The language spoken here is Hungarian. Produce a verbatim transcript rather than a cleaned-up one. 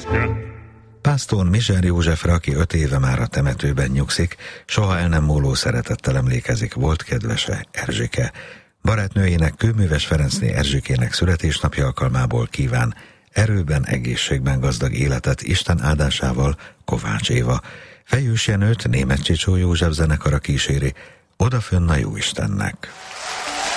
Pásztor Mizser Józsefre, aki öt éve már a temetőben nyugszik, soha el nem múló szeretettel emlékezik volt kedvese, Erzsike. Barátnőjének, Kőműves Ferencné Erzsikének születésnapja alkalmából kíván erőben, egészségben gazdag életet Isten áldásával Kovács Éva. Fejős Jenőt Németh Csicsó József zenekara kíséri Odafönn a Jóistennek.